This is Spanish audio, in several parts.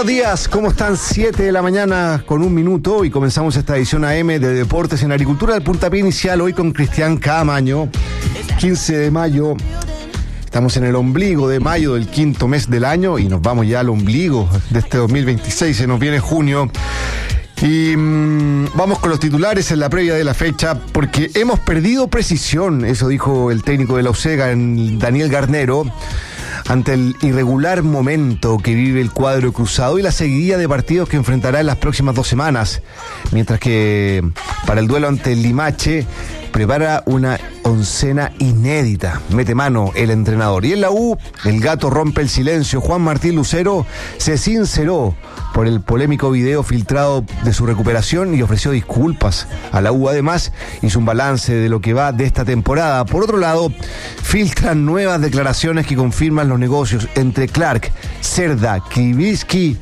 Buenos días, ¿cómo están? 7 de la mañana con 1 minuto y comenzamos esta edición AM de Deportes en Agricultura, el puntapié inicial hoy con Cristian Camaño. 15 de mayo, estamos en el ombligo de mayo del quinto mes del año y nos vamos ya al ombligo de este 2026, se nos viene junio. Y vamos con los titulares en la previa de la fecha, porque hemos perdido precisión, eso dijo el técnico de la UCEGA, Daniel Garnero, ante el irregular momento que vive el cuadro cruzado y la seguidilla de partidos que enfrentará en las próximas 2 semanas, mientras que para el duelo ante el Limache prepara una oncena inédita, mete mano el entrenador. Y en la U, el gato rompe el silencio. Juan Martín Lucero se sinceró por el polémico video filtrado de su recuperación y ofreció disculpas a la U. Además, hizo un balance de lo que va de esta temporada. Por otro lado, filtran nuevas declaraciones que confirman los negocios entre Clark, Cerda, Krivitsky,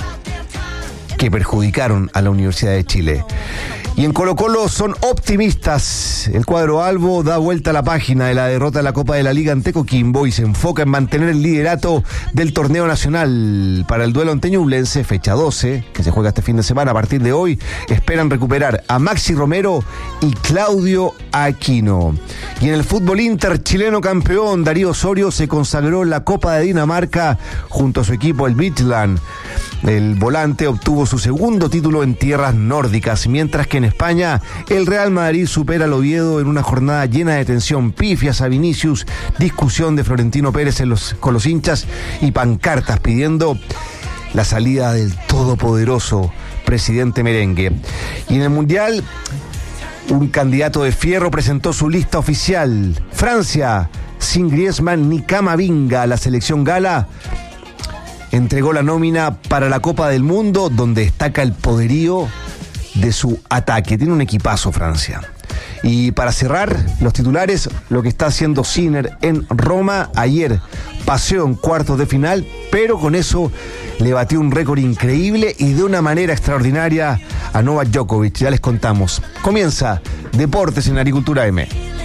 que perjudicaron a la Universidad de Chile. Y en Colo-Colo son optimistas. El cuadro albo da vuelta a la página de la derrota de la Copa de la Liga ante Coquimbo y se enfoca en mantener el liderato del torneo nacional. Para el duelo ante Ñublense, fecha 12, que se juega este fin de semana a partir de hoy, esperan recuperar a Maxi Romero y Claudio Aquino. Y en el fútbol inter chileno campeón, Darío Osorio se consagró en la Copa de Dinamarca junto a su equipo, el Midtjylland. El volante obtuvo su segundo título en tierras nórdicas, mientras que en España el Real Madrid supera al Oviedo en una jornada llena de tensión, pifias a Vinicius, discusión de Florentino Pérez con los hinchas y pancartas pidiendo la salida del todopoderoso presidente merengue. Y en el Mundial, un candidato de fierro presentó su lista oficial. Francia, sin Griezmann ni Camavinga, la selección gala entregó la nómina para la Copa del Mundo, donde destaca el poderío de su ataque. Tiene un equipazo Francia. Y para cerrar los titulares, lo que está haciendo Sinner en Roma. Ayer paseó en cuartos de final, pero con eso le batió un récord increíble y de una manera extraordinaria a Novak Djokovic. Ya les contamos. Comienza Deportes en Agricultura M.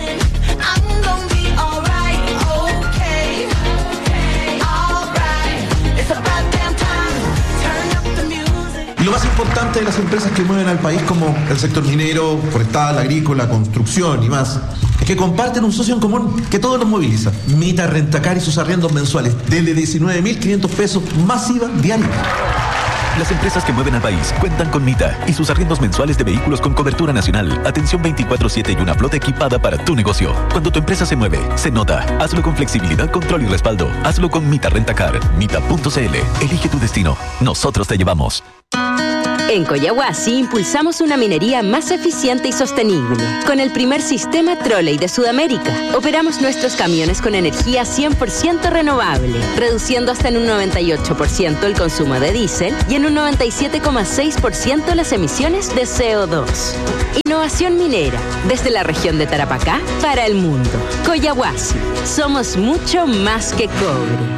Y lo más importante de las empresas que mueven al país, como el sector minero, forestal, agrícola, construcción y más, es que comparten un socio en común que todos los moviliza. Mita Rentacar y sus arriendos mensuales desde 19.500 pesos más IVA diario. Las empresas que mueven al país cuentan con Mita y sus arriendos mensuales de vehículos con cobertura nacional, atención 24/7 y una flota equipada para tu negocio. Cuando tu empresa se mueve, se nota. Hazlo con flexibilidad, control y respaldo. Hazlo con Mita Rentacar. Mita.cl. Elige tu destino. Nosotros te llevamos. En Collahuasi impulsamos una minería más eficiente y sostenible. Con el primer sistema Trolley de Sudamérica, operamos nuestros camiones con energía 100% renovable, reduciendo hasta en un 98% el consumo de diésel y en un 97,6% las emisiones de CO2. Innovación minera, desde la región de Tarapacá para el mundo. Collahuasi, somos mucho más que cobre.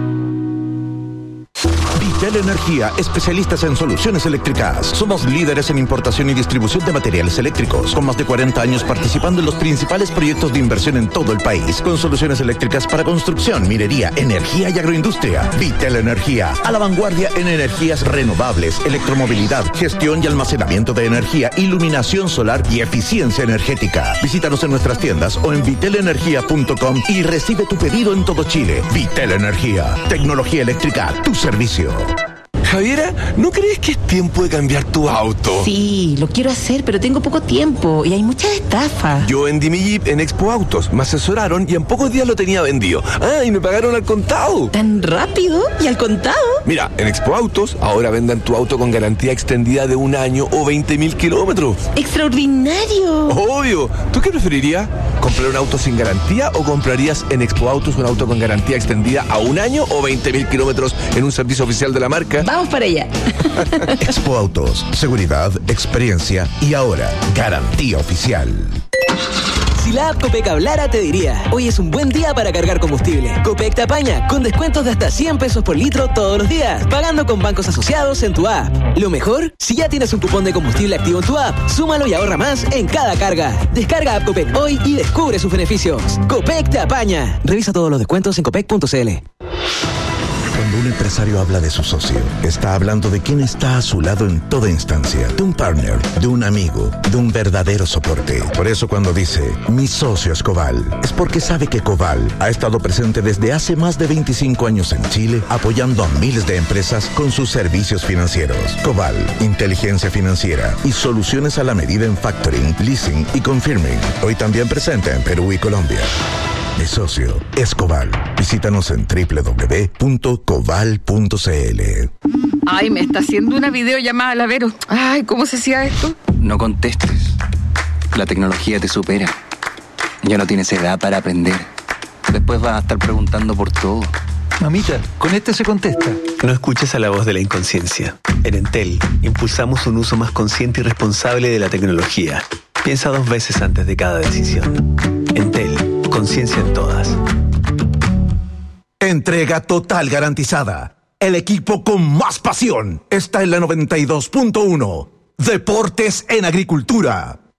Vitel Energía, especialistas en soluciones eléctricas. Somos líderes en importación y distribución de materiales eléctricos, con más de 40 años participando en los principales proyectos de inversión en todo el país, con soluciones eléctricas para construcción, minería, energía y agroindustria. Vitel Energía, a la vanguardia en energías renovables, electromovilidad, gestión y almacenamiento de energía, iluminación solar y eficiencia energética. Visítanos en nuestras tiendas o en vitelenergia.com y recibe tu pedido en todo Chile. Vitel Energía, tecnología eléctrica a tu servicio. Javiera, ¿no crees que es tiempo de cambiar tu auto? Sí, lo quiero hacer, pero tengo poco tiempo y hay muchas estafas. Yo vendí mi Jeep en Expo Autos, me asesoraron y en pocos días lo tenía vendido. Ah, y me pagaron al contado. ¿Tan rápido? ¿Y al contado? Mira, en Expo Autos ahora vendan tu auto con garantía extendida de 1 año o 20.000 kilómetros. ¡Extraordinario! Obvio. ¿Tú qué preferirías? ¿Comprar un auto sin garantía o comprarías en Expo Autos un auto con garantía extendida a 1 año o 20.000 kilómetros en un servicio oficial de la marca? Vamos para allá. Expo Autos, seguridad, experiencia y ahora, garantía oficial. Si la app Copec hablara, te diría: hoy es un buen día para cargar combustible. Copec te apaña con descuentos de hasta 100 pesos por litro todos los días, pagando con bancos asociados en tu app. Lo mejor, si ya tienes un cupón de combustible activo en tu app, súmalo y ahorra más en cada carga. Descarga app Copec hoy y descubre sus beneficios. Copec te apaña. Revisa todos los descuentos en copec.cl. Cuando un empresario habla de su socio, está hablando de quien está a su lado en toda instancia, de un partner, de un amigo, de un verdadero soporte. Por eso cuando dice, mi socio es Coval, es porque sabe que Coval ha estado presente desde hace más de 25 años en Chile, apoyando a miles de empresas con sus servicios financieros. Coval, inteligencia financiera y soluciones a la medida en factoring, leasing y confirming. Hoy también presente en Perú y Colombia. Mi socio es Coval. Visítanos en www.coval.cl. Ay, me está haciendo una videollamada, la Vero. Ay, ¿cómo se hacía esto? No contestes. La tecnología te supera. Ya no tienes edad para aprender. Después vas a estar preguntando por todo. Mamita, con este se contesta. No escuches a la voz de la inconsciencia. En Entel, impulsamos un uso más consciente y responsable de la tecnología. Piensa 2 veces antes de cada decisión. Entel, conciencia en todas. Entrega total garantizada. El equipo con más pasión está en la 92.1. Deportes en Agricultura.